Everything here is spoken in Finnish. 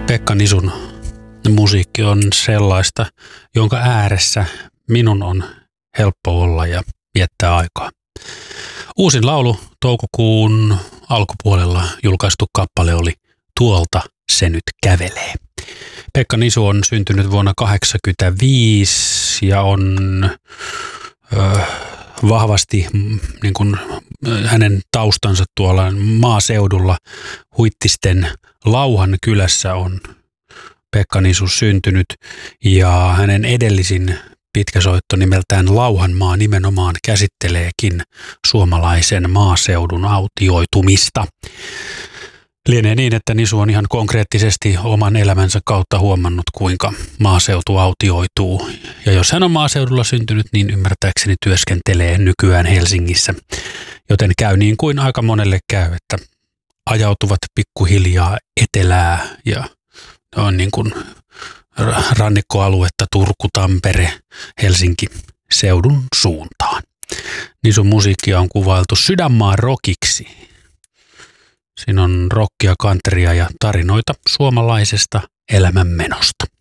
Pekka Nisun musiikki on sellaista, jonka ääressä minun on helppo olla ja viettää aikaa. Uusin laulu toukokuun alkupuolella julkaistu kappale oli Tuolta se nyt kävelee. Pekka Nisu on syntynyt vuonna 1985 ja on vahvasti niin kuin hänen taustansa tuolla maaseudulla Huittisten Lauhan kylässä on Pekka Nisu syntynyt, ja hänen edellisin pitkäsoitto nimeltään Lauhanmaa nimenomaan käsitteleekin suomalaisen maaseudun autioitumista. Lienee niin, että Nisu on ihan konkreettisesti oman elämänsä kautta huomannut, kuinka maaseutu autioituu. Ja jos hän on maaseudulla syntynyt, niin ymmärtääkseni työskentelee nykyään Helsingissä. Joten käy niin kuin aika monelle käy, että ajautuvat pikkuhiljaa etelää ja on niin kuin rannikkoaluetta Turku, Tampere, Helsinki seudun suuntaan. Nisun musiikkia on kuvailtu sydänmaan rockiksi. Siinä on rockia, countrya ja tarinoita suomalaisesta elämänmenosta.